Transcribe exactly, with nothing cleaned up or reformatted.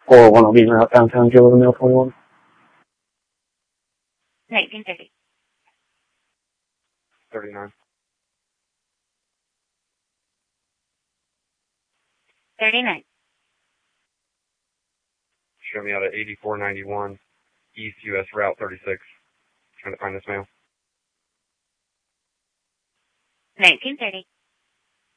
four oh one Albina Route, downtown Joe, mail twenty-one. nineteen thirty. thirty-nine. thirty-nine. Show me out at eighty-four ninety-one East U S Route thirty-six. Trying to find this mail. nineteen thirty.